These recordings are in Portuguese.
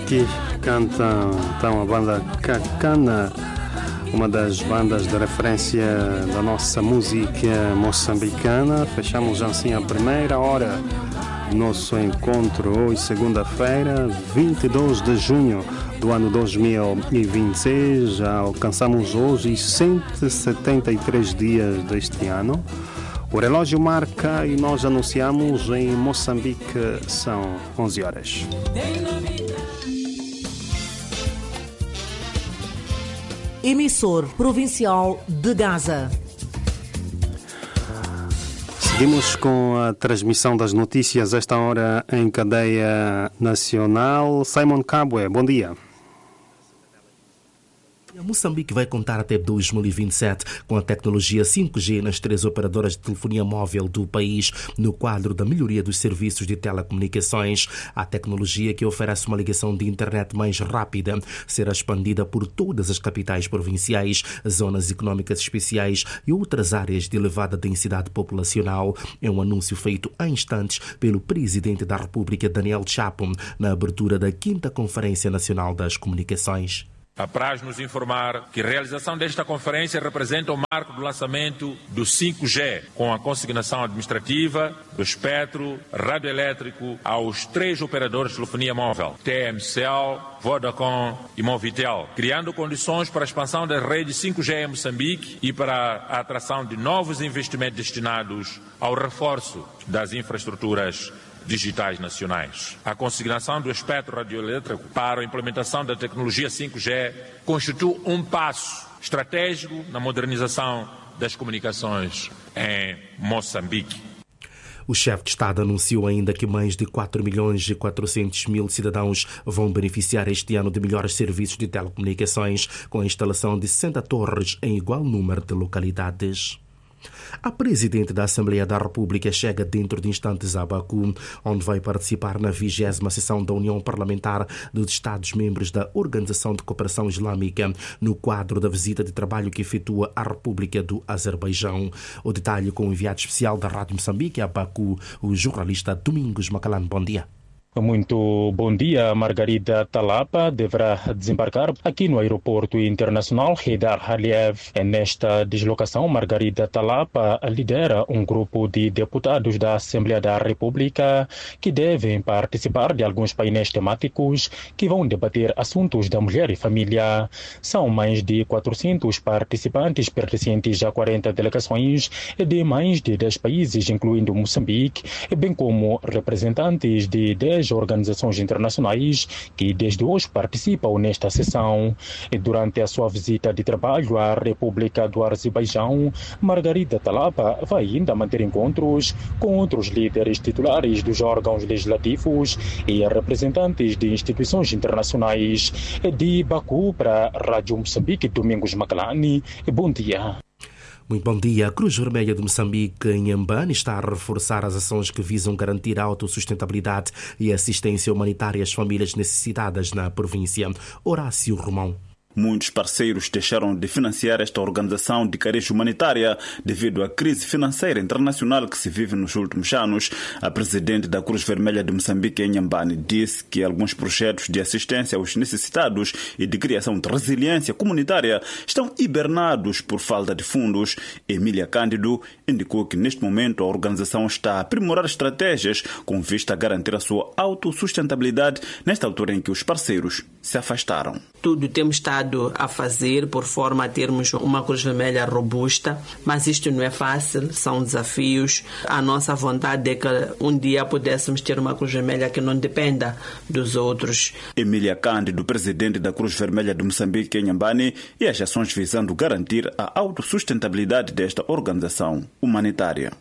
Aqui cantam então a banda Cacana, uma das bandas de referência da nossa música moçambicana. Fechamos assim a primeira hora do nosso encontro hoje, segunda-feira, 22 de junho do ano 2026. Já alcançamos hoje 173 dias deste ano. O relógio marca e nós anunciamos em Moçambique são 11 horas. Emissor provincial de Gaza. Seguimos com a transmissão das notícias esta hora em cadeia nacional. Simon Cabwe, bom dia. Moçambique vai contar até 2027 com a tecnologia 5G nas 3 operadoras de telefonia móvel do país, no quadro da melhoria dos serviços de telecomunicações. A tecnologia, que oferece uma ligação de internet mais rápida, será expandida por todas as capitais provinciais, zonas económicas especiais e outras áreas de elevada densidade populacional. É um anúncio feito há instantes pelo Presidente da República, Daniel Chapo, na abertura da 5ª Conferência Nacional das Comunicações. Apraz-nos informar que a realização desta conferência representa o marco do lançamento do 5G, com a consignação administrativa do espectro radioelétrico aos 3 operadores de telefonia móvel, TMCell, Vodacom e Movitel, criando condições para a expansão da rede 5G em Moçambique e para a atração de novos investimentos destinados ao reforço das infraestruturas digitais nacionais. A consignação do espectro radioelétrico para a implementação da tecnologia 5G constitui um passo estratégico na modernização das comunicações em Moçambique. O chefe de Estado anunciou ainda que mais de 4.400.000 cidadãos vão beneficiar este ano de melhores serviços de telecomunicações, com a instalação de 60 torres em igual número de localidades. A Presidente da Assembleia da República chega dentro de instantes a Baku, onde vai participar na 20ª sessão da União Parlamentar dos Estados-membros da Organização de Cooperação Islâmica, no quadro da visita de trabalho que efetua a República do Azerbaijão. O detalhe com o enviado especial da Rádio Moçambique a Baku, o jornalista Domingos Macalan. Bom dia. Muito bom dia. Margarida Talapa deverá desembarcar aqui no aeroporto internacional Heydar Aliyev. Nesta deslocação, Margarida Talapa lidera um grupo de deputados da Assembleia da República que devem participar de alguns painéis temáticos que vão debater assuntos da mulher e família. São mais de 400 participantes pertencentes a 40 delegações de mais de 10 países, incluindo Moçambique, bem como representantes de 10 organizações internacionais que desde hoje participam nesta sessão. Durante a sua visita de trabalho à República do Azerbaijão, Margarida Talapa vai ainda manter encontros com outros líderes titulares dos órgãos legislativos e representantes de instituições internacionais. De Baku para a Rádio Moçambique, Domingos Macalani. Bom dia. Muito bom dia. A Cruz Vermelha de Moçambique, em Inhambane, está a reforçar as ações que visam garantir a autossustentabilidade e assistência humanitária às famílias necessitadas na província. Horácio Romão. Muitos parceiros deixaram de financiar esta organização de cariz humanitária devido à crise financeira internacional que se vive nos últimos anos. A presidente da Cruz Vermelha de Moçambique, Inhambane, disse que alguns projetos de assistência aos necessitados e de criação de resiliência comunitária estão hibernados por falta de fundos. Emília Cândido indicou que neste momento a organização está a aprimorar estratégias com vista a garantir a sua autossustentabilidade nesta altura em que os parceiros se afastaram. Tudo temos estado a fazer por forma a termos uma Cruz Vermelha robusta, mas isto não é fácil, são desafios. A nossa vontade é que um dia pudéssemos ter uma Cruz Vermelha que não dependa dos outros. Emília Cândido, presidente da Cruz Vermelha de Moçambique, em Inhambane, e as ações visando garantir a autossustentabilidade desta organização humanitária.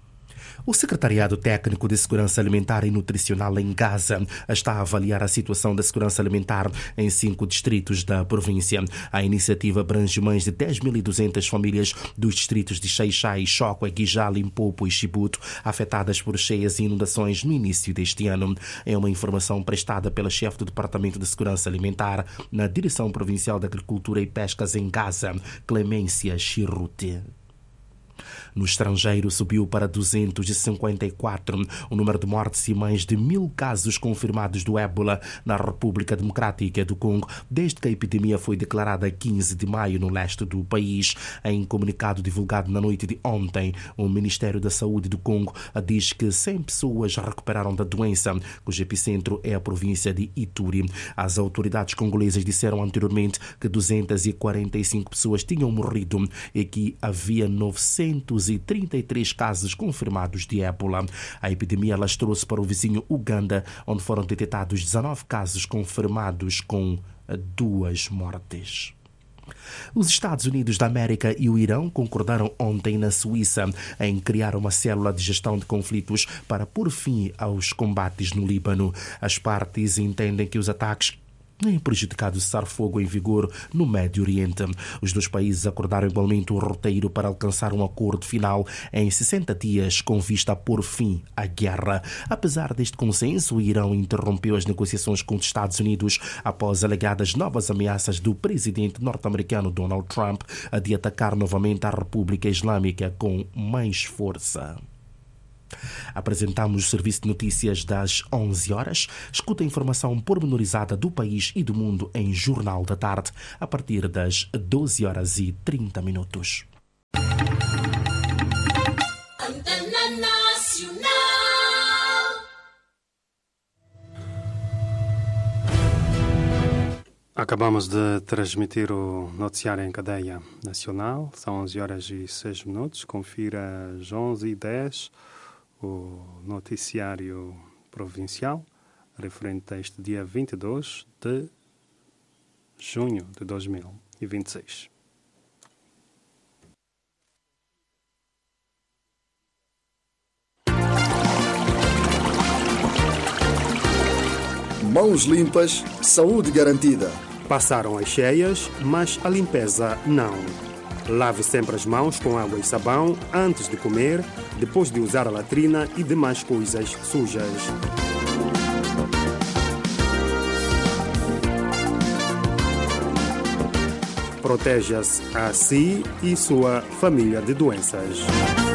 O Secretariado Técnico de Segurança Alimentar e Nutricional em Gaza está a avaliar a situação da segurança alimentar em 5 distritos da província. A iniciativa abrange mais de 10.200 famílias dos distritos de Xai-Xai, Chocó, Guijá, Limpopo e Chibuto, afetadas por cheias e inundações no início deste ano. É uma informação prestada pela chefe do Departamento de Segurança Alimentar na Direção Provincial de Agricultura e Pescas em Gaza, Clemência Chirrute. No estrangeiro subiu para 254 o número de mortes e mais de 1.000 casos confirmados do ébola na República Democrática do Congo, desde que a epidemia foi declarada a 15 de maio no leste do país. Em comunicado divulgado na noite de ontem, o Ministério da Saúde do Congo diz que 100 pessoas recuperaram da doença, cujo epicentro é a província de Ituri. As autoridades congolesas disseram anteriormente que 245 pessoas tinham morrido e que havia 933 casos confirmados de ébola. A epidemia alastrou-se para o vizinho Uganda, onde foram detectados 19 casos confirmados com 2 mortes. Os Estados Unidos da América e o Irão concordaram ontem na Suíça em criar uma célula de gestão de conflitos para pôr fim aos combates no Líbano. As partes entendem que os ataques têm prejudicado o cessar-fogo em vigor no Médio Oriente. Os dois países acordaram igualmente um roteiro para alcançar um acordo final em 60 dias com vista a pôr fim à guerra. Apesar deste consenso, o Irão interrompeu as negociações com os Estados Unidos após alegadas novas ameaças do presidente norte-americano Donald Trump de atacar novamente a República Islâmica com mais força. Apresentamos o serviço de notícias das 11 horas. Escuta a informação pormenorizada do país e do mundo em Jornal da Tarde, a partir das 12 horas e 30 minutos. Antena Nacional. Acabamos de transmitir o noticiário em cadeia nacional. São 11 horas e 6 minutos. Confira às 11h10 o noticiário provincial, referente a este dia 22 de junho de 2026. Mãos limpas, saúde garantida. Passaram as cheias, mas a limpeza não. Lave sempre as mãos com água e sabão antes de comer, depois de usar a latrina e demais coisas sujas. Proteja-se a si e sua família de doenças.